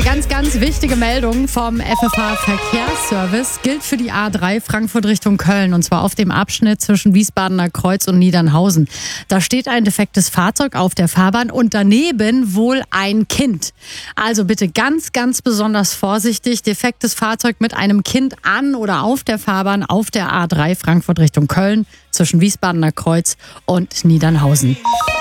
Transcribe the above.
Ganz, ganz wichtige Meldung vom FFH Verkehrsservice gilt für die A3 Frankfurt Richtung Köln, und zwar auf dem Abschnitt zwischen Wiesbadener Kreuz und Niedernhausen. Da steht ein defektes Fahrzeug auf der Fahrbahn und daneben wohl ein Kind. Also bitte ganz, ganz besonders vorsichtig. Defektes Fahrzeug mit einem Kind an oder auf der Fahrbahn auf der A3 Frankfurt Richtung Köln zwischen Wiesbadener Kreuz und Niedernhausen.